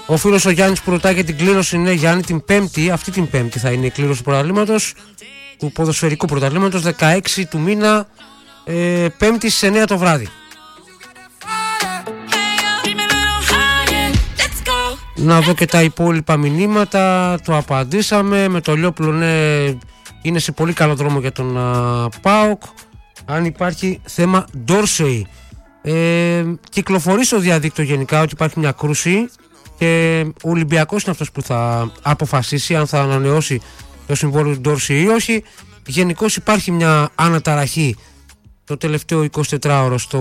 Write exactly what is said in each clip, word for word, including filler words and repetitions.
Ο φίλος ο Γιάννης που ρωτάει για την κλήρωση, ναι Γιάννη, την Πέμπτη, αυτή την Πέμπτη θα είναι η κλήρωση του πρωταθλήματος, του ποδοσφαιρικού πρωταθλήματος, δεκαέξι του μήνα, ε, Πέμπτη στις εννιά το βράδυ. Να δω και τα υπόλοιπα μηνύματα, το απαντήσαμε, με το Λιόπουλο ναι, είναι σε πολύ καλό δρόμο για τον uh, ΠΑΟΚ. Αν υπάρχει θέμα Ντόρσεϊ, ε, κυκλοφορεί στο διαδίκτυο γενικά ότι υπάρχει μια κρούση και ο Ολυμπιακός είναι αυτός που θα αποφασίσει αν θα ανανεώσει το συμβόλαιο του Ντόρσεϊ ή όχι. Γενικώς υπάρχει μια αναταραχή το τελευταίο εικοσιτετράωρο στο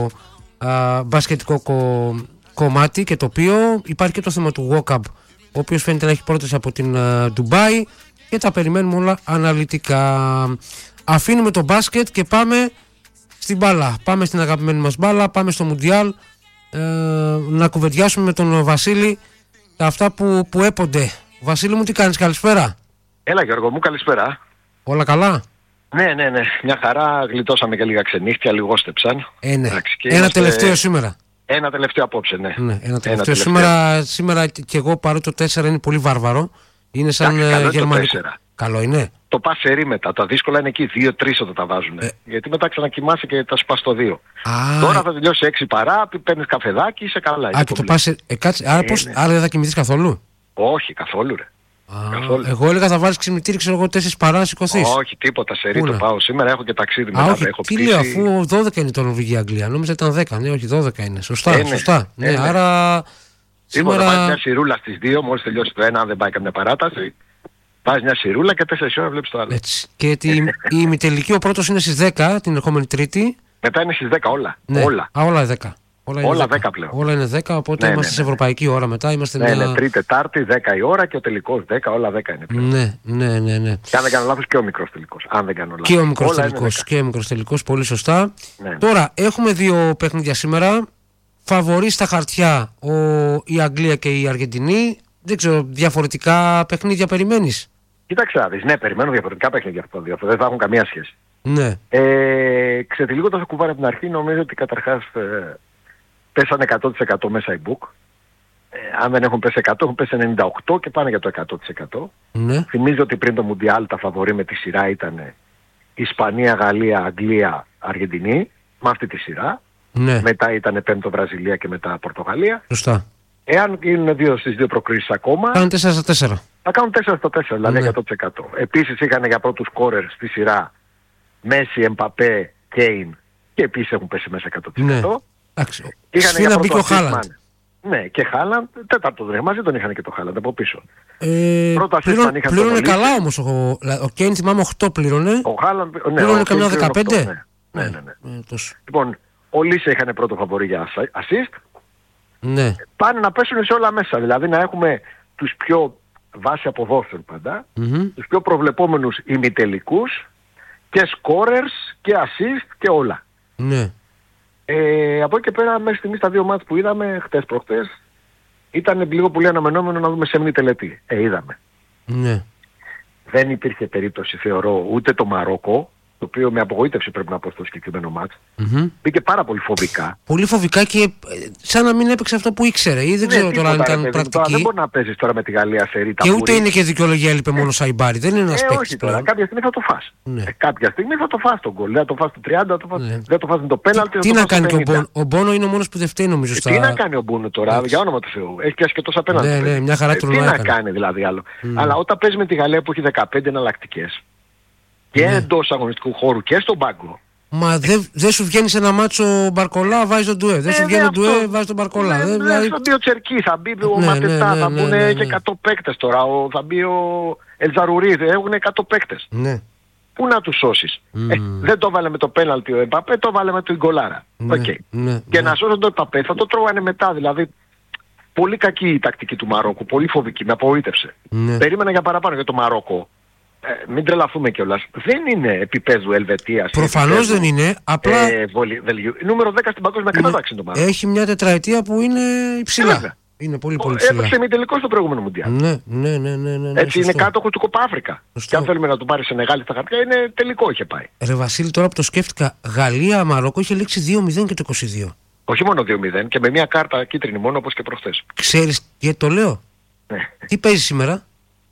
uh, μπασκετικό κο, κομμάτι και τοπίο. Υπάρχει και το θέμα του Walkup, ο οποίος φαίνεται να έχει πρόταση από την Ντουμπάι uh, και τα περιμένουμε όλα αναλυτικά. Αφήνουμε το μπάσκετ και πάμε στην μπάλα. Πάμε στην αγαπημένη μας μπάλα, πάμε στο Μουντιάλ, ε, να κουβεντιάσουμε με τον Βασίλη τα αυτά που, που έπονται. Βασίλη μου, τι κάνεις, καλησπέρα. Έλα Γιώργο μου, καλησπέρα. Όλα καλά. Ναι, ναι, ναι, μια χαρά, γλιτώσαμε και λίγα ξενύχτια, λιγόστεψαν. Ε, ναι. Εντάξει, ένα είμαστε... τελευταίο σήμερα. Ένα τελευταίο απόψε, ναι. ναι ένα τελευταίο. Ένα τελευταίο. Σήμερα, σήμερα και εγώ, παρότι το τέσσερα είναι πολύ βάρβαρο, είναι σαν γερμανικό. Καλό είναι. Το πας σε ρί μετά. Τα δύσκολα είναι εκεί. δύο τρία όταν τα βάζουν. Ε. Γιατί μετά ξανακοιμάσαι και τα σπάς στο δύο. Α, τώρα θα τελειώσει έξι παρά, παίρνεις καφεδάκι, είσαι καλά. Α, και το πας σε... ε, κάτσε, άρα, ε, πώς, ναι. άρα δεν θα κοιμηθείς καθόλου. Όχι, καθόλου ρε. Α, καθόλου. Εγώ έλεγα θα βάλεις ξυπνητήρι, ξέρω εγώ, τέσσερις παρά να σηκωθείς. Όχι, τίποτα, σε ρί το πάω. Σήμερα έχω και ταξίδι μετά. Α, όχι, έχω τι λέω, αφού δώδεκα είναι το Νορβηγία-Αγγλία. Νόμιζα ήταν δέκα. Ναι, όχι, δώδεκα είναι. Σωστά, ε, ναι. σωστά. Ναι, ναι, άρα. Σήμερα θα βάλεις μια σιρούλα στις δύο, μόλις τελειώσει το ένα, αν δεν πάει καμιά παράταση. Βάζει μια σιρούλα και τέσσερις ώρα βλέπεις το άλλο. Έτσι. Και τη, η ημιτελική ο πρώτος είναι στις δέκα την ερχόμενη Τρίτη. Μετά είναι στις δέκα όλα. Ναι. Όλα. Α, όλα δέκα. Όλα, όλα είναι δέκα. δέκα πλέον. Όλα είναι δέκα, οπότε ναι, είμαστε ναι, σε ευρωπαϊκή ώρα μετά. Είμαστε ναι, μια... ναι, Τρίτη, Τετάρτη, δέκα η ώρα και ο τελικός δέκα, όλα δέκα είναι πλέον. Ναι, ναι, ναι, ναι. Και αν δεν κάνω λάθος και ο μικρός τελικός. Αν δεν κάνω λάθος. Και ο μικρός τελικός, και ο μικρός τελικός, πολύ σωστά. Ναι. Τώρα έχουμε δύο παιχνίδια σήμερα. Φαβορί στα χαρτιά ο, η Αγγλία και η Αργεντινή. Δεν ξέρω, διαφορετικά παιχνίδια περιμένεις. Κοίταξε να δεις, ναι, περιμένω διαφορετικά παιχνίδια αυτό, δεν θα έχουν καμία σχέση. Ναι. Ε, ξετυλίγοντας το κουβάρι από την αρχή, νομίζω ότι καταρχάς ε, πέσανε εκατό τοις εκατό μέσα οι book. Ε, αν δεν έχουν πέσει εκατό, έχουν πέσει ενενήντα οκτώ και πάνε για το εκατό τοις εκατό. Ναι. Θυμίζω ότι πριν το Μουντιάλ τα φαβορί με τη σειρά ήταν Ισπανία, Γαλλία, Αγγλία, Αργεντινή, με αυτή τη σειρά. Ναι. Μετά ήταν πέμπτο Βραζιλία και μετά Πορτογαλία. Σωστά. Εάν γίνουν δύο στις δύο προκρίσεις ακόμα, κάνουν τέσσερα στα τέσσερα. Θα κάνουν τέσσερα στα τέσσερα, δηλαδή ναι. εκατό τοις εκατό. Επίσης είχαν για πρώτους σκόρερ στη σειρά Μέση, Εμπαπέ, Κέιν και επίσης έχουν πέσει μέσα εκατό τοις εκατό. Ναι. Σφίνα μπήκε ο Χάλαντ. Ναι, και Χάλαντ, τέταρτο δεν μαζί τον είχαν και το Χάλαντ από πίσω. Ε, πλήρωνε πλήρωνε καλά όμως ο, ο Κέιν, θυμάμαι οκτώ πλήρωνε. Ο Χάλαντ, ναι, πλήρωνε καμιά δεκαπέντε. Ναι, ναι, ναι. ναι. Ε, λοιπόν, ο Λίσα είχαν πρώτο φαβορί για assist. Ναι. Πάνε να πέσουν σε όλα μέσα, δηλαδή να έχουμε τους πιο βάση αποδόσεων πάντα, mm-hmm. τους πιο προβλεπόμενους ημιτελικούς και scorers και assist και όλα. Ναι. Ε, από εκεί και πέρα μέχρι στιγμής τα δύο μάτς που είδαμε χτες προχτές ήταν λίγο πολύ αναμενόμενο να δούμε σεμνή τελετή. Ε, είδαμε. Ναι. Δεν υπήρχε περίπτωση θεωρώ ούτε το Μαρόκο, το οποίο με απογοήτευσε πρέπει να πω στο συγκεκριμένο μάτς. Mm-hmm. Μπήκε πάρα πολύ φοβικά. Πολύ φοβικά και σαν να μην έπαιξε αυτό που ήξερε ή δεν ναι, ξέρω τώρα αν ήταν ρε, πρακτική. Τώρα, δεν μπορεί να παίζεις τώρα με τη Γαλλία σε ρίτα. Και ούτε είναι και δικαιολογία έλειπε μόνο Σαϊμπάρι. Δεν είναι ένας ε, παίκτης όχι τώρα. Κάποια στιγμή θα το φας. Ναι. Ε, κάποια στιγμή θα το φας τον γκολ. Δεν θα το φας το τριάντα, το φας... ναι. δεν το φας με το πέναλτι. Τι, τι να κάνει και ο Μπόνο. Ο Μπόνο είναι ο μόνος που δεν φταίει νομίζω. Ε, στα... Τι να κάνει ο Μπόνο τώρα, για όνομα του Θεού. Έχει πιάσει και τόσα πέναλτι. Ναι, ναι, μια χαρά ε, τι να κάνει δηλαδή άλλο. Αλλά όταν παίζει με τη Γαλλία που έχει δεκαπέντε εναλλακτικές και ναι. εντός αγωνιστικού χώρου και στον πάγκο. Μα δεν δε σου βγαίνει σε ένα μάτσο Μπαρκολά, βάζει τον Ντουέ. Δεν ε, σου βγαίνει ο Ντουέ, βάζει τον Μπαρκολά. Ναι, δε, ναι, δηλαδή... Θα μπει ο Τσερκί, θα μπει ο ναι, Ματετά, ναι, θα ναι, μπουν ναι, ναι, ναι. και εκατό παίκτες τώρα. Ο, θα μπει ο Ελζαρουρί, έχουν εκατό παίκτες. Ναι. Πού να τους σώσεις. Mm. Ε, δεν το βάλε με το πέναλτι ο Εμπαπέ, το βάλε με το Ιγκολάρα. Ναι, okay. ναι, και ναι. να σώσουν το Εμπαπέ θα το τρώγανε μετά. Δηλαδή πολύ κακή η τακτική του Μαρόκου, πολύ φοβική, με απογοήτευσε. Ναι. Περίμενα για παραπάνω για το Μαρόκο. Ε, μην τρελαθούμε κιόλας. Δεν είναι επίπεδου Ελβετίας. Προφανώς δεν είναι. Απλά. Ε, βολι, βελγίου. Νούμερο δέκα στην παγκόσμια κατάταξη το Μαρόκο. Έχει μια τετραετία που είναι υψηλά. Ε, είναι πολύ πολύ ψηλά. Έπαιξε μη τελικό στο προηγούμενο Μουντιάλ. Ναι, ναι, ναι, ναι, ναι, έτσι σωστό. Είναι κάτοχος του Κοπα Αφρικα. Και αν θέλουμε να του πάρει σε μεγάλη στα χαρτιά, είναι τελικό είχε πάει. Ρε Βασίλη, τώρα που το σκέφτηκα, Γαλλία-Μαρόκο είχε λήξει δύο μηδέν και το είκοσι δύο. Όχι μόνο δύο μηδέν και με μια κάρτα κίτρινη μόνο όπως και προχθές. Ξέρεις γιατί το λέω? Ναι. Τι παίζει σήμερα?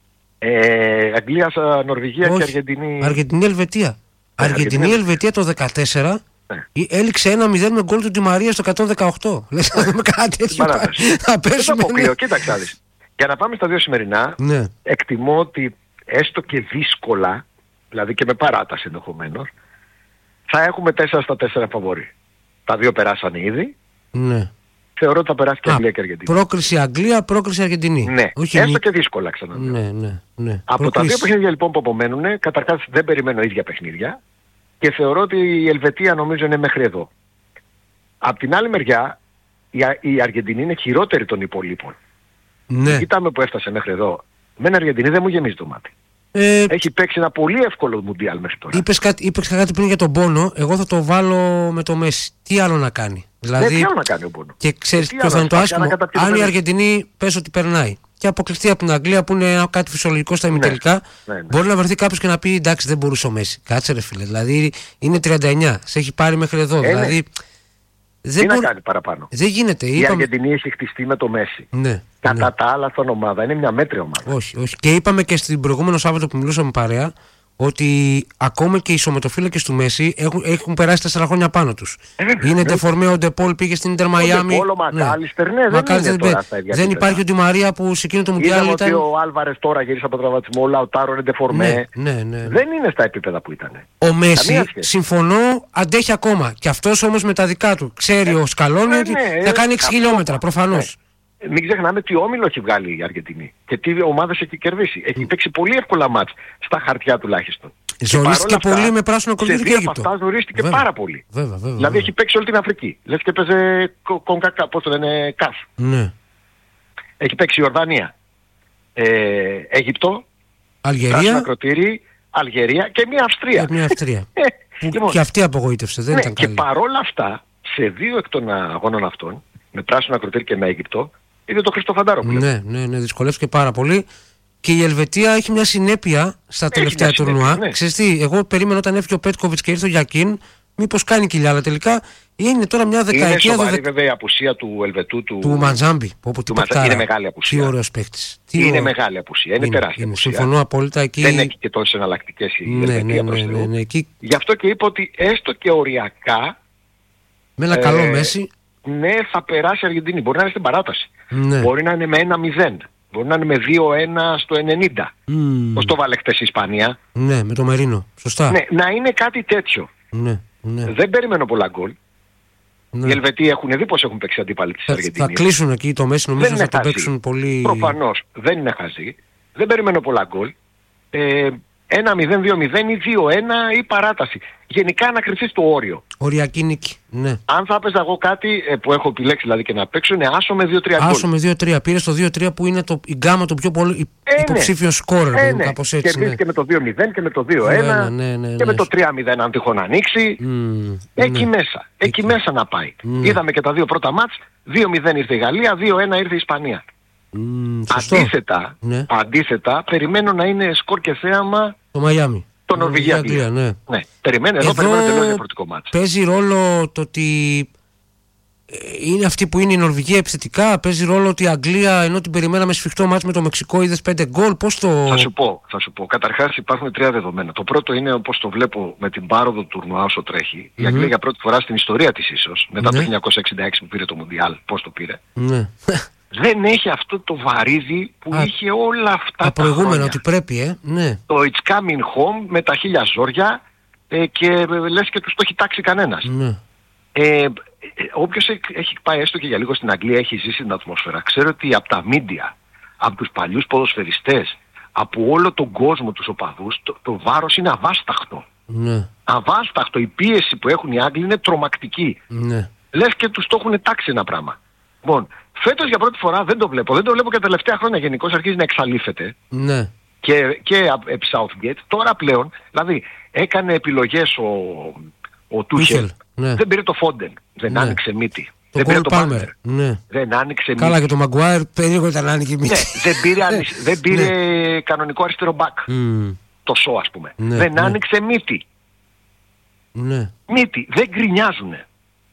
Ε, Αγγλία, Νορβηγία και Αργεντινή. Αργεντινή-Ελβετία. Ναι, Αργεντινή-Ελβετία το δεκατέσσερα ναι. Έληξε ένα μηδέν με γκολ του Ντι Μαρία στο εκατόν δεκαοκτώ. Λες να δούμε κάτι τέτοιο. Θα πέσουμε. Ναι. Κοίταξε να δεις. Για να πάμε στα δύο σημερινά, ναι. εκτιμώ ότι έστω και δύσκολα, δηλαδή και με παράταση ενδεχομένως, θα έχουμε τέσσερα στα τέσσερα φαβορί. Τα δύο περάσανε ήδη. Ναι. Θεωρώ ότι θα περάσει και Αγγλία και Αργεντινή. Πρόκριση Αγγλία, πρόκριση Αργεντινή. Ναι, όχι έστω και δύσκολα ξαναδώ. Ναι, ναι, ναι. Από πρόκριση... τα δύο παιχνίδια λοιπόν που απομένουν, καταρχάς δεν περιμένω ίδια παιχνίδια και θεωρώ ότι η Ελβετία νομίζω είναι μέχρι εδώ. Απ' την άλλη μεριά, η Αργεντινή είναι χειρότερη των υπολείπων. Ναι. Κοίταμε που έφτασε μέχρι εδώ. Με ένα Αργεντινή δεν μου γεμίζει το μάτι. Ε, Έχει παίξει ένα πολύ εύκολο Μουντιάλ μέχρι τώρα. Είπες κάτι, είπες κάτι πριν για τον πόνο. Εγώ θα το βάλω με το Μέση. Τι άλλο να κάνει? Δηλαδή, ναι, τι άλλο να κάνει ο πόνο. Και ξέρεις ποιο θα είναι το άσχημο? Αν η Αργεντινή πες ότι περνάει και αποκλειστεί από την Αγγλία που είναι κάτι φυσιολογικό στα ημιτελικά, ναι, ναι, ναι. μπορεί να βρεθεί κάποιος και να πει εντάξει δεν μπορούσε ο Μέση. Κάτσε ρε φίλε. Δηλαδή είναι τριάντα εννιά. Σε έχει πάρει μέχρι εδώ. Ε, δηλαδή, ναι. Δεν τι μπορεί... να κάνει παραπάνω. Δεν γίνεται. Η είπαμε... Αργεντινή έχει χτιστεί με το Μέση. Ναι, Κατά ναι. τα άλλα σαν ομάδα είναι μια μέτρια ομάδα. Όχι, όχι. Και είπαμε και στην προηγούμενο Σάββατο που μιλούσαμε παρέα ότι ακόμα και οι σωματοφύλακες του Μέση έχουν, έχουν περάσει τέσσερα χρόνια πάνω τους. Ε, είναι Ντεφορμέ, ο Ντεπόλ πήγε στην Ιντερ Μαϊάμι. Ο Μακάλιστερ, ναι, δεν είναι δεν, τώρα στα δεν υπάρχει ο Ντι Μαρία που σε εκείνο το Μουντιάλ ήταν. Ότι ο Άλβαρες τώρα γύρισε από τραυματισμό, ο Λαουτάρο είναι Ντεφορμέ. Ναι, ναι, ναι. Δεν είναι στα επίπεδα που ήταν. Ο Μέση, συμφωνώ, αντέχει ακόμα. Και αυτός όμως με τα δικά του ξέρει ε, ο Σκαλόνι ε, ότι ναι, θα κάνει έξι χιλιόμετρα προφανώς. Ναι. Μην ξεχνάμε τι όμιλο έχει βγάλει η Αργεντινή και τι ομάδες έχει κερδίσει. Έχει παίξει πολύ εύκολα μάτς στα χαρτιά τουλάχιστον. Ζορίστηκε αυτά, πολύ με πράσινο ακολουθήσει και Αίγυπτο. Αυτά ζορίστηκε βέβαια, πάρα πολύ. Βέβαια, βέβαια, δηλαδή βέβαια. έχει παίξει όλη την Αφρική. Λες και παίζει κονκακά, πώς το λένε, καφ. Ναι. Έχει παίξει Ιορδανία, ε, Αίγυπτο, Αλγερία, Ακροτήρι, Αλγερία και μια Αυστρία. Και μια Αυστρία. που λοιπόν, και αυτή απογοήτευσε, δεν ναι, ήταν καλή. Και παρόλα αυτά, σε δύο εκ των αγώνων αυτών, με πράσινο Ακροτήρι και με Αίγυπτο, είδε το Χριστοφαντάροπουλο. Ναι, ναι, ναι, δυσκολεύτηκε πάρα πολύ. Και η Ελβετία έχει μια συνέπεια στα έχει τελευταία τουρνουά. Ναι. Ξέρεις τι, εγώ περίμενα όταν έφυγε ο Πέτκοβιτς και ήρθε ο Γιακίν, μήπως κάνει κοιλιά, αλλά τελικά είναι τώρα μια δεκαετία. Είναι σοβαρή δωδε... βέβαια η απουσία του Ελβετού του, του Μαντζάμπι. Που του Μαντζάμπι είναι μεγάλη απουσία. Τι ωραίος παίκτης. Είναι ο... μεγάλη απουσία, είναι, είναι τεράστια είναι, απουσία. Συμφωνώ απόλυτα εκεί. Δεν έχει και τόσες εναλλακτικές η ναι, Ελβετία ναι, προς ναι, ναι, ναι, εκεί... Γι' αυτό και είπα ότι έστω και οριακά. Με ένα ε, καλό Μέση. Ναι, θα περάσει η Αργεντινή. Μπορεί να είναι στην παράταση. Ναι. Μπορεί να είναι με ένα μηδέν. Μπορεί να είναι με δύο ένα στο ενενήντα. Mm. Πώς το βάλε χτες η Ισπανία. Ναι, με το Μερίνο. Σωστά. Ναι, να είναι κάτι τέτοιο. Ναι, ναι. Δεν περιμένω πολλά γκολ. Ναι. Οι Ελβετοί έχουν δει πως έχουν παίξει αντίπαλοι της Αργεντινής. Θα κλείσουν εκεί το Μέση, νομίζω θα το παίξουν πολύ. Προφανώς δεν είναι χαζί. Δεν περιμένω πολλά γκολ. Ε, ένα μηδέν, δύο μηδέν ή δύο ένα ή παράταση. Γενικά να κρυφθεί στο όριο. Οριακή νίκη. Ναι. Αν θα έπαιζα εγώ κάτι ε, που έχω επιλέξει δηλαδή και να παίξω είναι άσο με δύο τρία γκολ. Άσο με δύο τρία. Πήρε το δύο τρία που είναι το, η γκάμα του πιο πολύ ε, υποψήφιο ναι. σκόρερ. Ε, ναι. Κάπως έτσι. Κερδίζει ναι. και με το δύο μηδέν και με το δύο ένα ναι, ναι, ναι, και ναι. με το τρία μηδέν αν τυχόν ανοίξει. Mm, εκεί ναι. μέσα. Εκεί, εκεί μέσα να πάει. Mm. Είδαμε και τα δύο πρώτα μάτς. δύο μηδέν ήρθε η Γαλλία, δύο ένα ήρθε η Ισπανία. Mm, αντίθετα, ναι. αντίθετα, περιμένω να είναι σκορ και θέαμα το Μαϊάμι. Το Νορβηγία-Αγγλία. Ναι. ναι. Περιμένω, εδώ, εδώ περιμένω τελώς διαφορετικό μάτς. Παίζει ρόλο το ότι είναι αυτή που είναι η Νορβηγία επιθετικά. Παίζει ρόλο ότι η Αγγλία, ενώ την περιμέναμε σφιχτό μάτς με το Μεξικό, είδες πέντε γκολ. Πώς το... Θα σου πω, θα σου πω. Καταρχάς υπάρχουν τρία δεδομένα. Το πρώτο είναι όπως το βλέπω με την πάροδο του τουρνουά όσο τρέχει. Mm-hmm. Η Αγγλία για πρώτη φορά στην ιστορία της ίσως, μετά mm-hmm. το χίλια εννιακόσια εξήντα έξι που πήρε το Μουντιάλ, πώς το πήρε. Mm-hmm. Δεν έχει αυτό το βαρύδι που Α, είχε όλα αυτά τα, τα προηγούμενα χρόνια. Ότι πρέπει, ε. Ναι. Το It's Coming Home με τα χίλια ζόρια ε, και ε, λες και τους το έχει τάξει κανένας. Ναι. Ε, ε, όποιος έχει πάει έστω και για λίγο στην Αγγλία, έχει ζήσει την ατμόσφαιρα, ξέρει ότι από τα μίντια, από τους παλιούς ποδοσφαιριστές, από όλο τον κόσμο τους οπαδούς, το, το βάρος είναι αβάσταχτο. Ναι. Αβάσταχτο. Η πίεση που έχουν οι Άγγλοι είναι τρομακτική. Ναι. Λες και τους το έχουν τάξει ένα πράγμα. Λοιπόν, φέτος για πρώτη φορά δεν το βλέπω. Δεν το βλέπω και τα τελευταία χρόνια γενικώς αρχίζει να εξαλείφεται. Ναι. Και, και επί Southgate. Τώρα πλέον, δηλαδή, έκανε επιλογές ο, ο Τούχελ. Ναι. Δεν πήρε το Φόντεν. Δεν ναι. άνοιξε μύτη. Το δεν πήρε το Palmer. Ναι. Δεν άνοιξε μύτη. Καλά, και το Μαγκουάιρ περίεργο ήταν να άνοιξε μύτη. Ναι, δεν πήρε, δεν πήρε ναι. κανονικό αριστερό μπακ. Mm. Το Σο, ας πούμε. Ναι, δεν ναι. άνοιξε μύτη. Ναι. Μύτη. Δεν γκρινιάζουνε.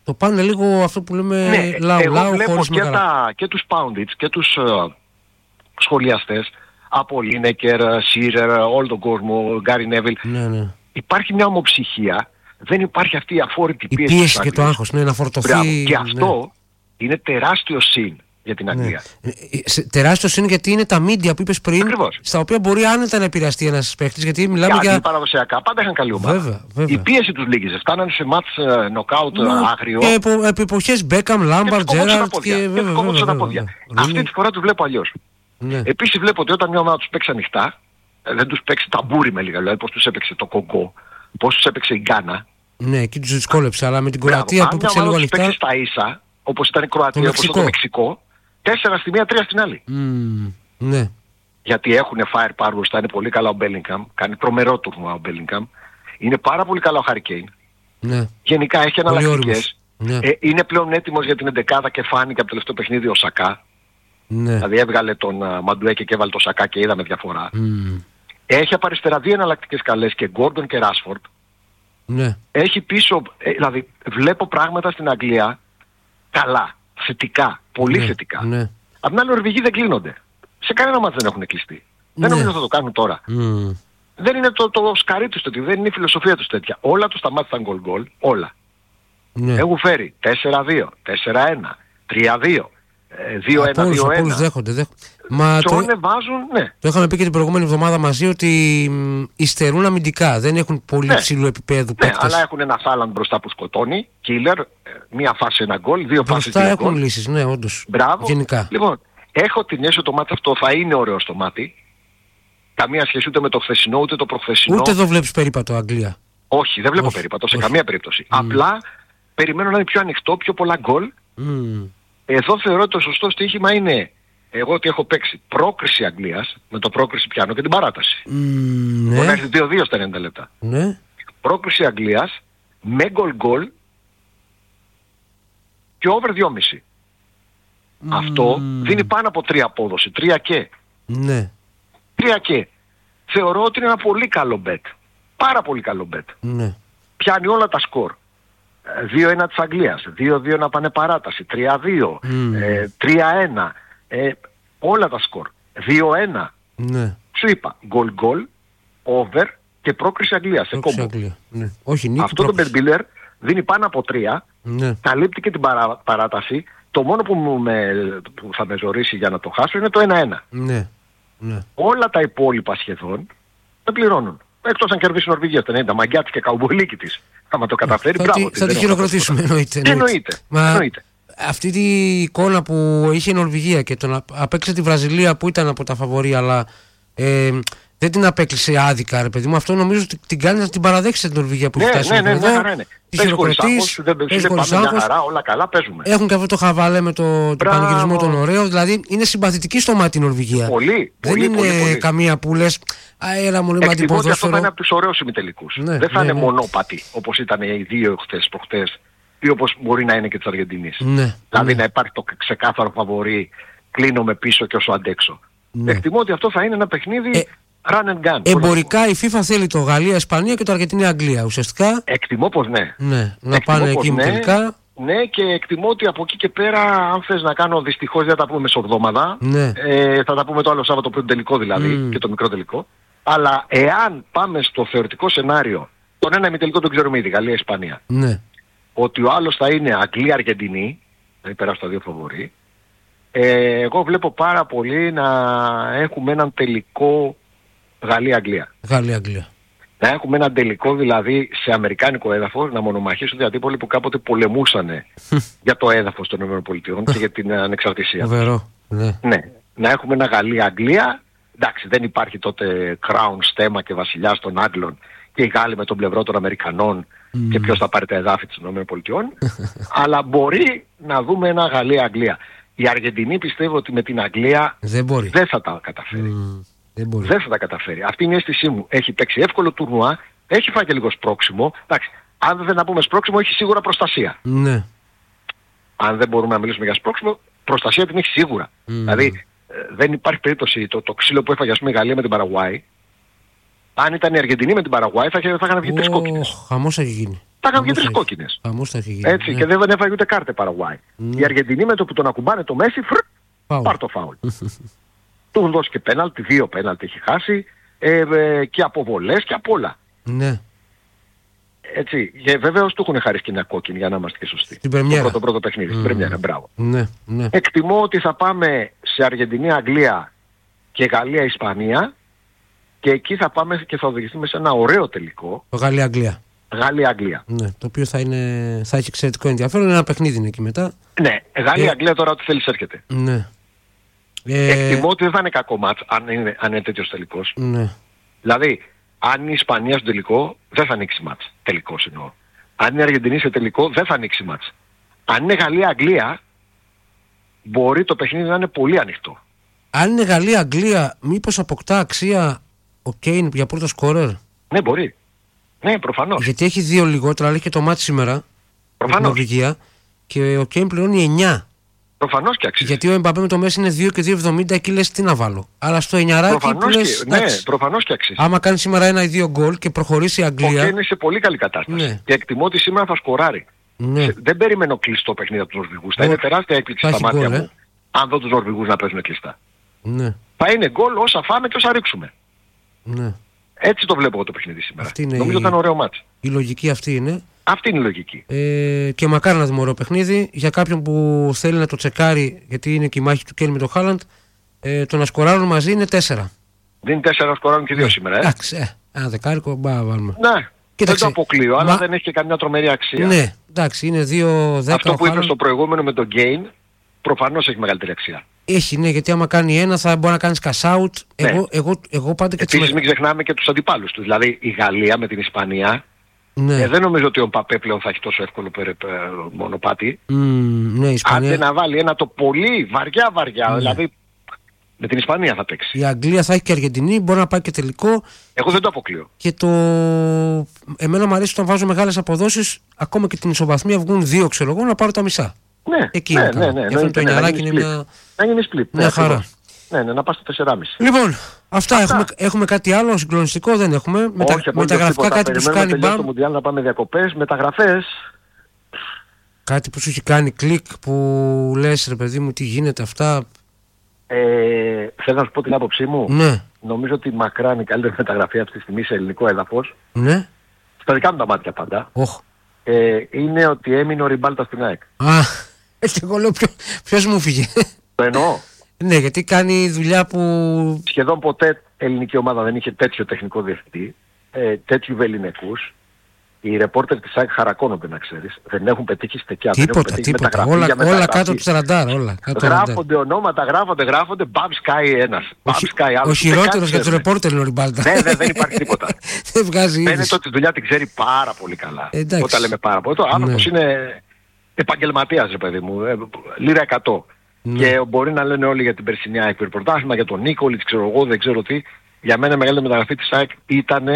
Το πάνε λίγο αυτό που λέμε ναι, λαού εγώ λαού βλέπω χωρίς και, μεγάλα. τα, και τους Poundits και τους uh, σχολιαστές από Λίνεκερ, Σίρερ, όλο τον κόσμο, Γκάρι Νέβιλ. Ναι, ναι. Υπάρχει μια ομοψυχία, δεν υπάρχει αυτή η αφόρητη η πίεση. Η πίεση και το άγχος, ναι, να φορτωθεί. Μπράβο. Και αυτό ναι. είναι τεράστιο συν για την Αγγλία. Ναι. Τεράστιο συν γιατί είναι τα media που είπες πριν, Ακριβώς. στα οποία μπορεί άνετα να επηρεαστεί ένας παίχτης. Γιατί μιλάμε και για. Παραδοσιακά πάντα είχαν καλή ομάδα. Βέβαια, βέβαια. Η πίεση τους λίγιζε. Φτάνανε σε μάτς νοκάουτ ναι, άγριο. Και επί, επί εποχές Μπέκαμ, Λάμπαρτ, Τζέραρτ. Και βέβαια. τα πόδια. Αυτή τη φορά τους βλέπω αλλιώς. Ναι. Επίσης βλέπω ότι όταν μια ομάδα τους παίξει ανοιχτά, δεν τους παίξει ταμπούρι με λίγα, δηλαδή πώς τους έπαιξε το Κογκό, πώς τους έπαιξε η Γκάνα. Ναι, εκεί τους δυσκόλεψε, αλλά με την Κροατία που έπαιξε λίγο ανοιχτά. Αν μια ομάδα τους παίξει στα ίσα, όπως ήταν η Κροατία, όπως ήταν το Μεξικό, τέσσερα στη μία, τρία στην άλλη. Mm, ναι. Γιατί έχουν firepower μπροστά, είναι πολύ καλά ο Μπέλιγχαμ, κάνει τρομερό τουρνουά ο Μπέλιγχαμ, είναι πάρα πολύ καλά ο Χάρι Κέιν. Ναι. Γενικά έχει εναλλακτικές. Ναι. Ε, είναι πλέον έτοιμος για την εντεκάδα και φάνηκε από το τελευταίο παιχνίδι ο Σακά. Ναι. Δηλαδή έβγαλε τον uh, Μαντουέκε και έβαλε τον Σακά και είδαμε διαφορά. Mm. Έχει από αριστερά δύο εναλλακτικές καλές και Γκόρντον και Ράσφορντ. Ναι. Έχει πίσω, ε, δηλαδή βλέπω πράγματα στην Αγγλία καλά, θετικά, πολύ ναι. θετικά. Ναι. Απ' την άλλη οι Νορβηγοί δεν κλείνονται. Σε κανένα μάτς δεν έχουν κλειστεί. Ναι. Δεν νομίζω θα το κάνουν τώρα. Mm. Δεν είναι το, το σκαρί τους τέτοιο, δεν είναι η φιλοσοφία τους τέτοια. Όλα τους τα μάτς ήταν γκολ-γκολ, όλα. Ναι. Έχουν φέρει τέσσερα δύο, τέσσερα ένα, τρία δύο, δύο ένα, δύο ένα. Απόλους δέχονται, δέχονται. Μα Τρώνε, το, βάζουν, ναι. Το είχαμε πει και την προηγούμενη εβδομάδα μαζί ότι μ, υστερούν αμυντικά. Δεν έχουν πολύ ναι. ψηλού επίπεδου ναι, παίκτες. αλλά έχουν ένα Σάλαντ μπροστά που σκοτώνει, killer, μία φάση ένα γκολ, δύο φάσεις δύο γκολ. έχουν λύσεις, ναι, όντως. Μπράβο. Γενικά. Λοιπόν, έχω την αίσθηση ότι το μάτι αυτό θα είναι ωραίο στο μάτι. Καμία σχέση ούτε με το χθεσινό ούτε το προχθεσινό. Ούτε εδώ βλέπεις περίπατο Αγγλία. Όχι, δεν βλέπω όχι, περίπατο σε όχι. καμία περίπτωση. Mm. Απλά περιμένω να είναι πιο ανοιχτό, πιο πολλά γκολ. Mm. Εδώ θεωρώ ότι το σωστό στοίχημα είναι εγώ ότι έχω παίξει πρόκριση Αγγλίας, με το πρόκριση πιάνω και την παράταση. Mm, ναι. Μπορεί να έρθει δύο δύο στα ενενήντα λεπτά. Ναι. Πρόκριση Αγγλίας με γκολ γκολ και over δυόμισι. Mm. Αυτό δίνει πάνω από τρία απόδοση, τρία και. Ναι. τρία και. Θεωρώ ότι είναι ένα πολύ καλό bet. Πάρα πολύ καλό bet. Ναι. Πιάνει όλα τα σκορ. δύο ένα της Αγγλίας, δύο δύο να πάνε παράταση, τρία δύο, Mm. ε, τρία ένα, ε, όλα τα σκορ. δύο ένα. Ναι. Σου είπα, γκολ γκολ, over και πρόκριση Αγγλίας. Σε κόμπο. Αγγλία. Ναι. Όχι, νίκη, Αυτό το bet builder δίνει πάνω από τρία, ναι. καλύπτει και την παρά, παράταση. Το μόνο που, μου με, που θα με ζωρίσει για να το χάσω είναι το ένα ένα. Ναι. Ναι. Όλα τα υπόλοιπα σχεδόν δεν πληρώνουν. Εκτός αν κερδίσει η Νορβηγία στα ενενήντα, μαγκιά της και καουμπολίκη της. Άμα το καταφέρει, θα μπράβο. τη, θα τη χειροκροτήσουμε, εννοείται. Εννοείται. Μα εννοείται. αυτή η εικόνα που είχε η Νορβηγία και τον απέκλεισε τη Βραζιλία που ήταν από τα φαβορί, αλλά ε, δεν την απέκλεισε άδικα, ρε παιδί μου. Αυτό νομίζω ότι την κάνει να την παραδέξει την Νορβηγία που ναι, έχει φτάσει. Ναι, ναι, ναι, ναι, ναι. Τη χειροκροτείς, παίζει χωρίς άγχος, όλα καλά, παίζουμε. Έχουν και αυτό το χαβάλε με το, το πανηγυρισμό τον ωραίο, δηλαδή είναι συμπαθητική στο μάτι η Νορβηγία. Πολύ, δεν πολύ, είναι πολύ, πολύ. καμία που λες αέρα μου λέει εκτιμώ ότι αυτό θα είναι από τους ωραίους ημιτελικούς. Ναι, δεν θα ναι, είναι ναι. μονόπατι όπως ήταν οι δύο χθες προχτές ή όπως μπορεί να είναι και της Αργεντινής. Ναι, δηλαδή ναι. να υπάρχει το ξεκάθαρο φαβορί, κλείνομαι πίσω και όσο αντέξω. Ναι. Εκτιμώ ότι αυτό θα είναι ένα παιχνίδι ε, run and gun. Εμπορικά η FIFA θέλει το Γαλλία-Ισπανία και το Αργεντινή-Αγγλία. Ουσιαστικά. Εκτιμώ πως ναι. Ναι, να εκτιμώ πάνε πως εκεί ναι, τελικά. Ναι, και εκτιμώ ότι από εκεί και πέρα, αν θες να κάνω δυστυχώς δεν θα τα πούμε μεσοβδόμαδα, Ναι. ε, θα τα πούμε το άλλο Σάββατο πριν τελικό δηλαδή Mm. και το μικρό τελικό. Αλλά εάν πάμε στο θεωρητικό σενάριο, τον ένα ημιτελικό τον ξέρουμε ήδη, Γαλλία-Ισπανία, Ναι. ότι ο άλλος θα είναι Αγγλία-Αργεντινή, δηλαδή περάσουν τα δύο φαβορί, ε, εγώ βλέπω πάρα πολύ να έχουμε έναν τελικό Γαλλία-Αγγλία. Γαλλία-Αγγλία. Να έχουμε έναν τελικό δηλαδή σε αμερικάνικο έδαφος, να μονομαχήσουν οι αντίπολοι που κάποτε πολεμούσαν για το έδαφος των ΗΠΑ και για την ανεξαρτησία. Φοβερό. Ναι. Ναι. Να έχουμε ένα Γαλλία-Αγγλία. Εντάξει, δεν υπάρχει τότε crown, στέμα και βασιλιάς των Άγγλων και οι Γάλλοι με τον πλευρό των Αμερικανών mm. και ποιος θα πάρει τα εδάφη της ΗΠΑ. Αλλά μπορεί να δούμε ένα Γαλλία-Αγγλία. Η Αργεντινή πιστεύω ότι με την Αγγλία δεν, μπορεί. δεν θα τα καταφέρει. Mm. Δεν, μπορεί. δεν θα τα καταφέρει. Αυτή είναι η αίσθησή μου. Έχει παίξει εύκολο τουρνουά, έχει φάει και λίγο σπρώξιμο. Εντάξει, αν δεν να πούμε σπρώξιμο, έχει σίγουρα προστασία. Ναι. Αν δεν μπορούμε να μιλήσουμε για σπρώξιμο, προστασία την έχει σίγουρα. Mm. Δηλαδή, ε, δεν υπάρχει περίπτωση το, το ξύλο που έφαγε ας πούμε, η Γαλλία με την Παραγουάη. Αν ήταν η Αργεντινή με την Παραγουάη, θα, θα είχαν βγει τρεις κόκκινες. Χαμός έχει γίνει. Τα είχαν βγει τρεις κόκκινες. Έτσι, ναι. Και δεν έφαγε ούτε κάρτε Παραγουάη. Mm. Η Αργεντινή με το που τον ακουμπάνε το Μέση, φρ, πάρ' το φάουλ. Του έχουν δώσει και πέναλτι, δύο πέναλτι έχει χάσει, ε, ε, και αποβολές και απ' όλα. Ναι. Έτσι, και βεβαίως του έχουν χαρίσει και μια κόκκινη για να είμαστε και σωστοί. Στην πρεμιέρα. Το πρώτο, πρώτο παιχνίδι, mm. στην πρεμιέρα, μπράβο. Ναι, ναι. Εκτιμώ ότι θα πάμε σε Αργεντινή-Αγγλία και Γαλλία-Ισπανία και εκεί θα πάμε και θα οδηγηθούμε σε ένα ωραίο τελικό. Το Γαλλία-Αγγλία. Γαλλία-Αγγλία. Ναι, το οποίο θα, είναι, θα έχει εξαιρετικό ενδιαφέρον. Ένα παιχνίδι είναι εκεί μετά. Ναι, Γαλλία-Αγγλία ε... τώρα ό,τι θέλεις έρχεται. Ναι. Ε... Εκτιμώ ότι δεν θα είναι κακό μάτς αν είναι, αν είναι τέτοιος τελικός. Ναι. Δηλαδή, αν είναι η Ισπανία στο τελικό, δεν θα ανοίξει μάτς. Τελικός εννοώ. Αν είναι η Αργεντινή στο τελικό, δεν θα ανοίξει μάτς. Αν είναι Γαλλία-Αγγλία, μπορεί το παιχνίδι να είναι πολύ ανοιχτό. Αν είναι Γαλλία-Αγγλία, μήπως αποκτά αξία ο Κέιν για πρώτο σκόρερ? Ναι, μπορεί. Ναι, προφανώς. Γιατί έχει δύο λιγότερα, αλλά έχει και το μάτι σήμερα. Προφανώς. Με την Νορβηγία. Και ο Κέιν πληρώνει εννιά. Προφανώς και αξίζει. Γιατί ο Εμπαπέ με το Μέση είναι δύο και δύο εβδομήντα, εκεί λες τι να βάλω. Αλλά στο εννιάράκι που λες, και, ναι, προφανώς και αξίζει. Άμα κάνει σήμερα ένα ή δύο γκολ και προχωρήσει η Αγγλία. Ο Κέιν είναι σε πολύ καλή κατάσταση. Ναι. Και εκτιμώ ότι σήμερα θα σκοράρει. Ναι. Δεν περιμένω κλειστό παιχνίδι από τους Νορβηγούς. Θα είναι τεράστια έκπληξη στα μάτια μου, ε? αν δω τους Νορβηγούς να παίζουν κλειστά. Ναι. Θα είναι γκολ όσα φάμε και όσα ρίξουμε. Ναι. Έτσι το βλέπω εγώ το παιχνίδι σήμερα. Νομίζω η... ότι ήταν ωραίο μάτς. Η λογική αυτή είναι. Αυτή είναι η λογική. Ε, και μακάρι να δούμε ωραίο παιχνίδι. Για κάποιον που θέλει να το τσεκάρει, γιατί είναι και η μάχη του Κέιν με το Χάλαντ, ε, το να σκοράρουν μαζί είναι τέσσερα. Δεν είναι τέσσερα, να σκοράρουν και δύο σήμερα. Ε. Εντάξει, ε, ένα δεκάρικο, μπα βάλουμε. Ναι, κοίταξε, δεν το αποκλείω, αλλά μα... δεν έχει και καμιά τρομερή αξία. Ναι, εντάξει, είναι δύο δέκα. Αυτό που είπε στο προηγούμενο με τον Γκέιν, προφανώς έχει μεγαλύτερη αξία. Έχει, ναι, γιατί άμα κάνει ένα θα μπορεί να κάνει cash out. Ναι. Εγώ, εγώ, εγώ πάντα και επίσης μην ξεχνάμε και τους αντιπάλους του. Δηλαδή η Γαλλία με την Ισπανία. Ναι. Ε, δεν νομίζω ότι ο Μπαπέ πλέον θα έχει τόσο εύκολο περι, ε, μονοπάτι. Mm, ναι, Ισπανία... Άντε να βάλει ένα το πολύ βαριά βαριά. Ναι. Δηλαδή με την Ισπανία θα παίξει. Η Αγγλία θα έχει και Αργεντινή, μπορεί να πάει και τελικό. Εγώ δεν το αποκλείω. Και το... εμένα μου αρέσει όταν βάζω μεγάλες αποδόσεις, ακόμα και την ισοβαθμία βγουν δύο, ξέρω εγώ, να πάρω τα μισά. Ναι, εκεί ναι, είναι ναι, ναι, ναι, ναι, το ναι, εννιάράκι είναι μια... να γίνει split. Μια ναι, χαρά. Ναι, ναι, να πας στο τέσσερα κόμμα πέντε. Λοιπόν, αυτά, αυτά. Έχουμε, έχουμε κάτι άλλο συγκλονιστικό, δεν έχουμε? Μετα... Όχι, μεταγραφικά κάτι που σου κάνει μπαμ. Στο Μουντιάλ να πάμε διακοπές, μεταγραφές. Κάτι που σου έχει κάνει κλικ, που λες ρε παιδί μου τι γίνεται αυτά. Ε, θέλω να σου πω την άποψή μου. Ναι. Νομίζω ότι μακράν η καλύτερη μεταγραφή αυτή τη στιγμή σε ελληνικό έδαφος. Ναι. Στα δικά μου τα μάτια πάντα. Oh. Ε, είναι ότι έμεινε ο Ριμπάλτα στην ΑΕΚ. Α, έτσι εγώ λέω ποιο, ποιος μου φύγε. Το εννοώ. Ναι, γιατί κάνει δουλειά που... Σχεδόν ποτέ ελληνική ομάδα δεν είχε τέτοιο τεχνικό διευθυντή, ε, τέτοιου βεληνικούς. Οι ρεπόρτερ της ΑΕΚ χαρακώνονται, να ξέρεις. Δεν έχουν πετύχει στεκιά. Τίποτα, τίποτα. Όλα, όλα κάτω του σαράντα. Όλα, γράφονται ονόματα, γράφονται, γράφονται. Μπαμ σκάει ένας. Μπαμ σκάει άλλος. Ο χειρότερος για τους ρεπόρτερ είναι ο Ριμπάλτα. Ναι, δεν, δεν υπάρχει τίποτα. Δεν βγάζει είδηση. Φαίνεται ότι τη δουλειά την ξέρει πάρα πολύ καλά. Εντάξει. Όταν λέμε πάρα πολύ. Ο άνθρωπος ναι. είναι επαγγελματίας, ρε παιδί μου. Λίρα εκατό. Ναι. Και μπορεί να λένε όλοι για την περσινή ΑΕΚ πρωτάθλημα, για τον Νίκολιτς, ξέρω εγώ, δεν ξέρω τι. Για μένα η μεγάλη μεταγραφή της ΑΕΚ ήταν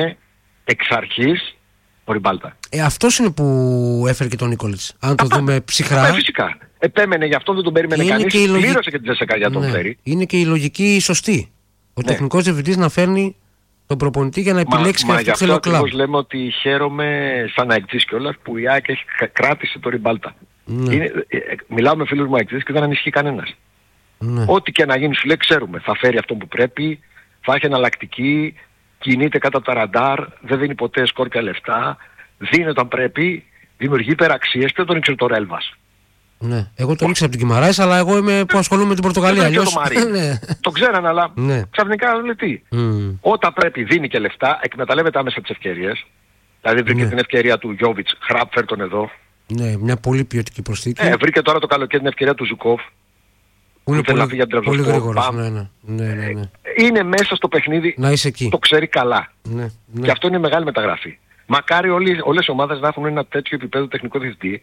εξ αρχής ο Ριμπάλτα. Ε, αυτός είναι που έφερε και τον Νίκολιτς. Αν το Απά, δούμε ψυχρά. Ε, φυσικά. Επέμενε γι' αυτό, δεν τον περίμενε κανείς. Και λογική... Πλήρωσε και την Τζεσσεκά για τον ναι. φέρει. Είναι και η λογική σωστή. Ο ναι. τεχνικός διευθυντής να φέρνει τον προπονητή για να επιλέξει μα, και αυτό που θέλει ο κλαμπ. Μα λέμε ότι χαίρομαι σαν αεκτής κιόλας που η ΑΕΚ έχει κράτησε τον Ριμπάλτα. Ναι. Είναι, ε, μιλάω με φίλους μου αεκτής και δεν ανησυχεί κανένας. Ναι. Ό,τι και να γίνει σου λέει ξέρουμε. Θα φέρει αυτό που πρέπει, θα έχει εναλλακτική, κινείται κάτω από τα ραντάρ, δεν δίνει ποτέ σκόρπια λεφτά, δίνει όταν πρέπει, δημιουργεί υπεραξίες. Ποιο τον ήξερε τώρα Έλβας? Ναι, εγώ τον ήξερα από την Κιμαράης, αλλά εγώ είμαι που ασχολούμαι με την Πορτογαλία. Αλλιώς... Το, ναι. το ξέραν, αλλά ναι. ξαφνικά λέει τι. Mm. Όταν πρέπει δίνει και λεφτά, εκμεταλλεύεται άμεσα τις ευκαιρίες. Δηλαδή βρήκε ναι. την ευκαιρία του Γιόβιτς, χραπ φέρ τον εδώ. Ναι, μια πολύ ποιοτική προσθήκη. Ε, βρήκε τώρα το καλοκαίρι την ευκαιρία του Ζουκόφ. Που είναι πολύ, για πολύ γρήγορος. Ναι, ναι, ναι, ναι, ναι. Είναι μέσα στο παιχνίδι, να είσαι εκεί. Το ξέρει καλά. Ναι, ναι. Και αυτό είναι μεγάλη μεταγραφή. Μακάρι όλοι, όλες οι ομάδες να έχουν ένα τέτοιο επίπεδο τεχνικό διευθυντή,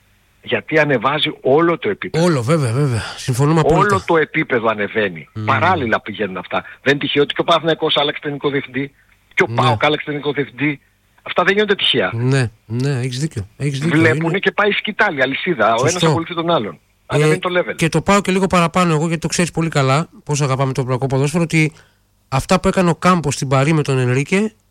γιατί ανεβάζει όλο το επίπεδο. Όλο, βέβαια, βέβαια. Συμφωνούμε απόλυτα. Όλο το επίπεδο ανεβαίνει. Mm. Παράλληλα πηγαίνουν αυτά. Δεν είναι τυχαίο ότι και ο Παναθηναϊκός άλλαξε τεχνικό διευθυντή και ο ναι. ΠΑΟΚ άλλαξε τεχνικό διευθυντή. Αυτά δεν γίνονται τυχαία. Ναι, ναι, έχεις δίκιο. Έχεις δίκιο. Βλέπουνε είναι... και πάει σκητάλη, αλυσίδα. Σωστό. Ο ένας ακολουθεί τον άλλον. Ε, ανεβαίνει το level. Και το πάω και λίγο παραπάνω εγώ, γιατί το ξέρεις πολύ καλά, πώς αγαπάμε το ευρωπαϊκό ποδόσφαιρο, ότι αυτά που έκανε ο Κάμπος στην Παρί με τον Ενρίκε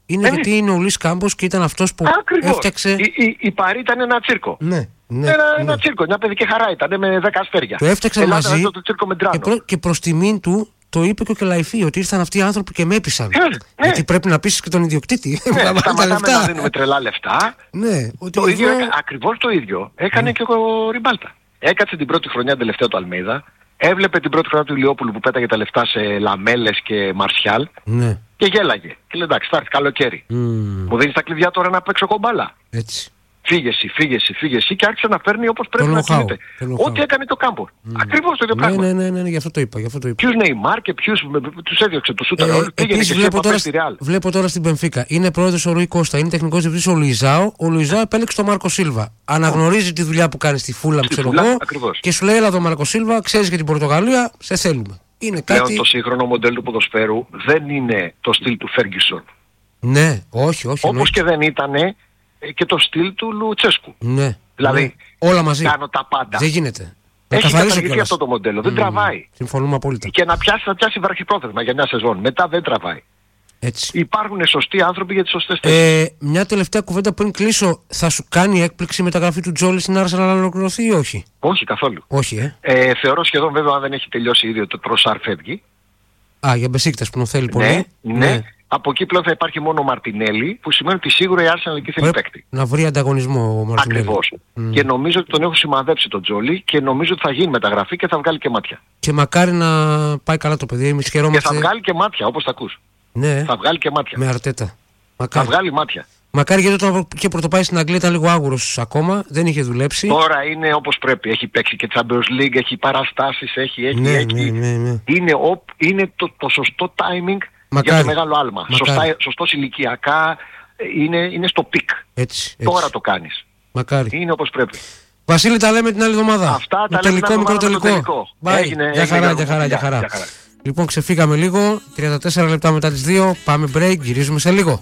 είναι ε, γιατί είναι ο Λουίς Κάμπος και ήταν αυτός που ακριβώς. έφτιαξε... Η, η, η Παρί ήταν ένα τσίρκο. Ναι, ναι, ένα, ναι. ένα τσίρκο, μια παιδική χαρά ήταν με δέκα αστέρια. Το έφτιαξαν Ελλάδα, μαζί το τσίρκο με και, προ, και προς τιμήν του το είπε και ο Κελαϊφή, ότι ήρθαν αυτοί οι άνθρωποι και με έπεισαν. Ε, ναι. Γιατί πρέπει να πείσεις και τον ιδιοκτήτη. Ναι, σταματάμε να δίνουμε τρελά λεφτά. Ναι, ότι το ίδιο, εδώ... ακριβώς το ίδιο έκανε mm. και ο Ριμπάλτα. Έκατσε την πρώτη χρονιά τελευταία του Αλμέιδα, έβλεπε την πρώτη χρονιά του Ηλιόπουλου που πέταγε τα λεφτά σε Λαμέλες και Μαρσιάλ ναι. και γέλαγε. Και λέει εντάξει, θα έρθει καλοκαίρι. Mm. Μου δίνεις τα κλειδιά τώρα να παίξω κομπάλα. Έτσι. Φύγε εσύ, φύγε εσύ, φύγε εσύ και άρχισε να παίρνει όπως πρέπει να κινείται. Ό,τι έκανε το Κάμπορ. Mm. Ακριβώς το ίδιο ναι, πράγμα. Ναι, ναι, ναι, ναι, γι' αυτό το είπα. Γι αυτό το είπα. Ποιους Νεϊμάρ και ποιους τους έδιωξε το σούτερ. Ε, πήγαινε και βλέπω, τώρα, βλέπω τώρα στην Μπενφίκα. Είναι πρόεδρος ο Ρουί Κώστα, είναι τεχνικός διευθυντής ο Λουιζάο. Ο Λουιζάο επέλεξε τον Μάρκο Σίλβα. Αναγνωρίζει oh. τη δουλειά που κάνει στη Φούλαμ, ξέρω εγώ. Και σου λέει, έλα τον Μάρκο Σίλβα, ξέρεις για την Πορτογαλία, σε θέλουμε. Είναι κάτι... Πλέον το σύγχρονο μοντέλο του ποδοσφαίρου δεν είναι το στυλ του Φέργκισον. Ναι, όχι, όχι. Όπως και δεν ήταν και το στυλ του Λουτσέσκου. Ναι. Δηλαδή, ναι. όλα μαζί. Κάνω τα πάντα. Δεν γίνεται. Έχει καταργηθεί αυτό το μοντέλο. Mm. Δεν τραβάει. Συμφωνούμε απόλυτα. Και να πιάσει, θα πιάσει βραχυπρόθεσμα για μια σεζόν. Μετά δεν τραβάει. Έτσι. Υπάρχουν σωστοί άνθρωποι για τις σωστές θέσεις. Ε, μια τελευταία κουβέντα πριν κλείσω. Θα σου κάνει έκπληξη η μεταγραφή του Τζόλι στην Arsenal να ολοκληρωθεί ή όχι? Όχι, καθόλου. Όχι, ε. ε θεωρώ σχεδόν, βέβαια, αν δεν έχει τελειώσει ήδη το Τροσάρ φεύγει. Α, για Μπεσίκτας που τον θέλει πολύ. Ναι, ναι. ναι. Από εκεί πλέον θα υπάρχει μόνο ο Μαρτινέλη, που σημαίνει ότι σίγουρα η Arsenal εκεί θέλει παίκτη. Να βρει ανταγωνισμό ο Μαρτινέλη. Ακριβώς. Mm. Και νομίζω ότι τον έχω σημαδέψει τον Τζόλι και νομίζω ότι θα γίνει μεταγραφή και θα βγάλει και μάτια. Και μακάρι να πάει καλά το παιδί, εμείς χαιρόμαστε. Και θα βγάλει και μάτια, όπως τα ακούς. Ναι. Θα βγάλει και μάτια. Με Αρτέτα. Μακάρι. Θα βγάλει μάτια. Μακάρι, γιατί όταν είχε πρωτοπάει στην Αγγλία ήταν λίγο άγουρος ακόμα, δεν είχε δουλέψει. Τώρα είναι όπως πρέπει. Έχει παίξει και Champions League, έχει παραστάσεις, έχει, έχει, ναι, έχει. Ναι, ναι, ναι. Είναι, ο, είναι το, το σωστό timing. Μακάρι. Για το μεγάλο άλμα. Σωστά, σωστός ηλικιακά, είναι, είναι στο πικ. Έτσι, έτσι. Τώρα το κάνεις. Μακάρι. Είναι όπως πρέπει. Βασίλη, τα λέμε την άλλη εβδομάδα. Αυτά τα λέμε την μικρό τελικό. τελικό. Έγινε, για χαρά, για χαρά, για χαρά. Λοιπόν, ξεφύγαμε λίγο. τριάντα τέσσερα λεπτά μετά τις δύο. Πάμε break, γυρίζουμε σε λίγο.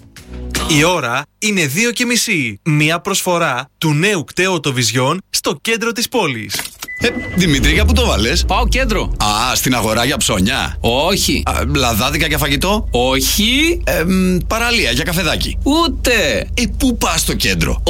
Η ώρα είναι δύο και μισή. Μία προσφορά του νέου κταίου Vision στο κέντρο της πόλης. Ε, Δημήτρη, για πού το βάλες? Πάω κέντρο. Α, στην αγορά για ψώνια. Όχι. Α, λαδάδικα για φαγητό. Όχι. Ε, μ, παραλία για καφεδάκι. Ούτε. Ε, πού πας στο κέντρο?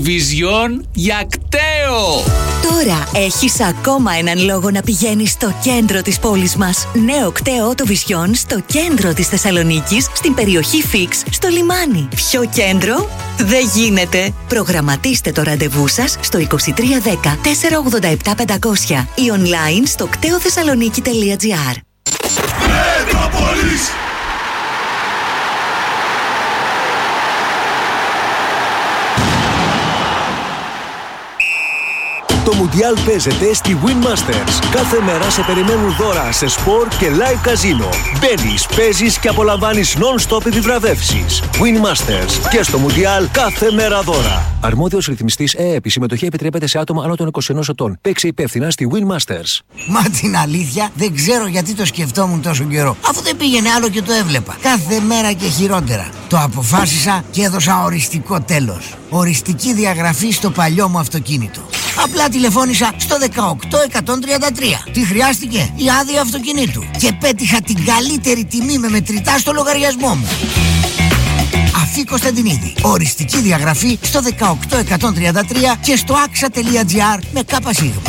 Vision για κταίο. Τώρα έχεις ακόμα έναν λόγο να πηγαίνεις στο κέντρο της πόλης μας. Νέο κταίο Vision στο κέντρο της Θεσσαλονίκης, στην περιοχή Φίξ, στο λιμάνι. Πιο κέντρο δεν γίνεται. Προγραμματίστε το ραντεβού σας στο είκοσι τρία δέκα τετρακόσια ογδόντα επτά πεντακόσια ή online στο κταίο θεσσαλονίκη τελεία τζι άρ. Μετρόπολης. Το Μουντιάλ παίζεται στη Win Masters. Κάθε μέρα σε περιμένουν δώρα σε σπορ και live καζίνο. Μπαίνεις, παίζεις και απολαμβάνεις non-stop επιβραβεύσεις. Win Masters. Και στο Μουντιάλ κάθε μέρα δώρα. Αρμόδιος ρυθμιστής ΕΕΠ. Η συμμετοχή επιτρέπεται σε άτομα άνω των είκοσι ενός ετών. Παίξε υπεύθυνα στη Win Masters. Μα την αλήθεια δεν ξέρω γιατί το σκεφτόμουν τόσο καιρό. Αφού δεν πήγαινε άλλο και το έβλεπα. Κάθε μέρα και χειρότερα. Το αποφάσισα και έδωσα οριστικό τέλος. Οριστική διαγραφή στο παλιό μου αυτοκίνητο. Απλά τηλεφώνησα στο δεκαοκτώ εκατόν τριάντα τρία. Τι χρειάστηκε? Η άδεια αυτοκινήτου. Και πέτυχα την καλύτερη τιμή με μετρητά στο λογαριασμό μου. Αφή Κωνσταντινίδη. Οριστική διαγραφή στο δεκαοκτώ εκατόν τριάντα τρία και στο άξα τελεία τζι άρ με κάπα σίγμα.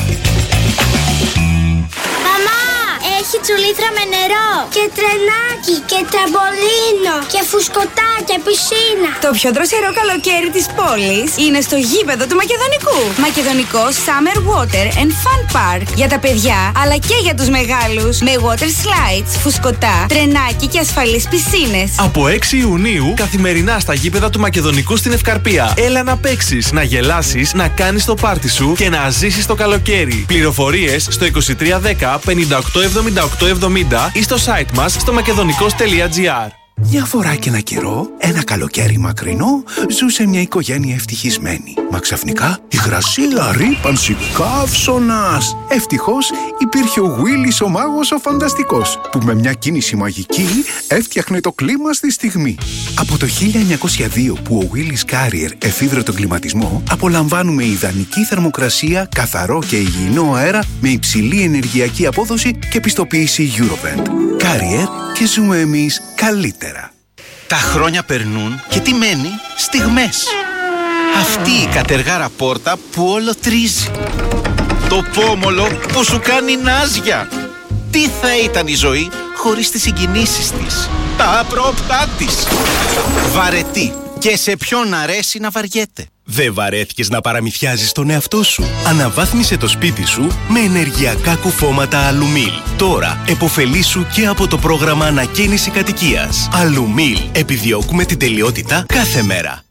Έχει τσουλήθρα με νερό και τρενάκι και τραμπολίνο και φουσκωτά και πισίνα. Το πιο δροσερό καλοκαίρι της πόλης είναι στο γήπεδο του Μακεδονικού. Μακεδονικό Summer Water and Fun Park. Για τα παιδιά αλλά και για τους μεγάλους. Με water slides, φουσκωτά, τρενάκι και ασφαλείς πισίνες. Από έξι Ιουνίου καθημερινά στα γήπεδα του Μακεδονικού στην Ευκαρπία. Έλα να παίξεις, να γελάσεις, να κάνεις το πάρτι σου και να ζήσεις το καλοκαίρι. Πληροφορίες στο είκοσι τρία δέκα πενήντα οκτώ εβδομήντα οκτώ εβδομήντα ή στο site μας στο μακεδονικός τελεία τζι άρ. Μια φορά και ένα καιρό, ένα καλοκαίρι μακρινό, ζούσε μια οικογένεια ευτυχισμένη. Μα ξαφνικά υγρασία, ρύπανση, καύσωνας. Ευτυχώς υπήρχε ο Γουίλης ο μάγος ο φανταστικός, που με μια κίνηση μαγική έφτιαχνε το κλίμα στη στιγμή. Από το χίλια εννιακόσια δύο που ο Γουίλης Κάριερ εφήβρε τον κλιματισμό, απολαμβάνουμε ιδανική θερμοκρασία, καθαρό και υγιεινό αέρα με υψηλή ενεργειακή απόδοση και πιστοποίηση Eurovent. Κάριερ και ζούμε εμείς καλύτερα. Τα χρόνια περνούν και τι μένει? Στιγμές. Αυτή η κατεργάρα πόρτα που όλο τρίζει. Το πόμολο που σου κάνει νάζια. Τι θα ήταν η ζωή χωρίς τις συγκινήσεις της, τα απρόπτά της. Βαρετή. Και σε ποιον αρέσει να βαριέται. Δεν βαρέθηκες να παραμυθιάζεις τον εαυτό σου? Αναβάθμισε το σπίτι σου με ενεργειακά κουφώματα Αλουμίλ. Τώρα επωφελήσου και από το πρόγραμμα ανακαίνιση κατοικίας. Αλουμίλ. Επιδιώκουμε την τελειότητα κάθε μέρα.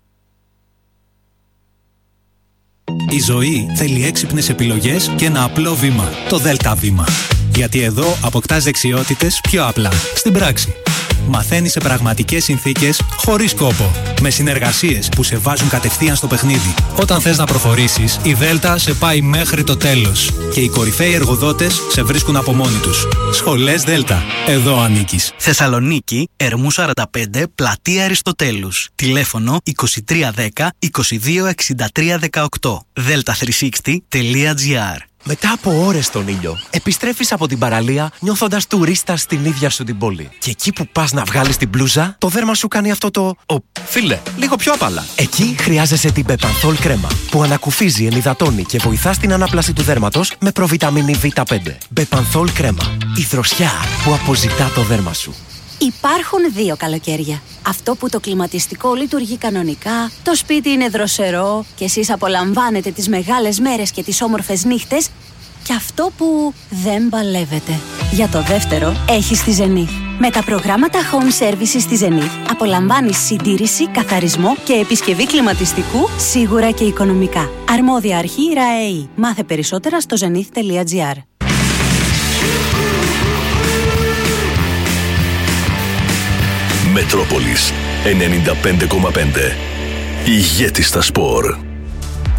Η ζωή θέλει έξυπνες επιλογές και ένα απλό βήμα. Το Δέλτα Βήμα. Γιατί εδώ αποκτάς δεξιότητες πιο απλά, στην πράξη. Μαθαίνεις σε πραγματικές συνθήκες, χωρίς κόπο. Με συνεργασίες που σε βάζουν κατευθείαν στο παιχνίδι. Όταν θες να προχωρήσεις, η Δέλτα σε πάει μέχρι το τέλος. Και οι κορυφαίοι εργοδότες σε βρίσκουν από μόνοι τους. Σχολές Δέλτα. Εδώ ανήκεις. Θεσσαλονίκη, Ερμού σαράντα πέντε, Πλατεία Αριστοτέλους. Τηλέφωνο είκοσι τρία δέκα είκοσι δύο εξήντα τρία δεκαοκτώ. δέλτα τριακόσια εξήντα τελεία τζι άρ. Μετά από ώρες στον ήλιο, επιστρέφεις από την παραλία νιώθοντας τουρίστας στην ίδια σου την πόλη. Και εκεί που πας να βγάλεις την μπλούζα, το δέρμα σου κάνει αυτό το «Ω, φίλε, λίγο πιο απαλά». Εκεί χρειάζεσαι την Μπεπανθόλ κρέμα, που ανακουφίζει, ενυδατώνει και βοηθά στην ανάπλαση του δέρματος με προβιταμίνη βι πέντε. Μπεπανθόλ κρέμα, η δροσιά που αποζητά το δέρμα σου. Υπάρχουν δύο καλοκαίρια. Αυτό που το κλιματιστικό λειτουργεί κανονικά, το σπίτι είναι δροσερό και εσείς απολαμβάνετε τις μεγάλες μέρες και τις όμορφες νύχτες, και αυτό που δεν παλεύετε. Για το δεύτερο έχεις τη Zenith. Με τα προγράμματα Home Services στη Zenith απολαμβάνεις συντήρηση, καθαρισμό και επισκευή κλιματιστικού σίγουρα και οικονομικά. Αρμόδια αρχή ΡΑΕΗ. Μάθε περισσότερα στο zenith τελεία τζι άρ. Μετρόπολης ενενήντα πέντε κόμμα πέντε. Ηγέτη στα σπορ.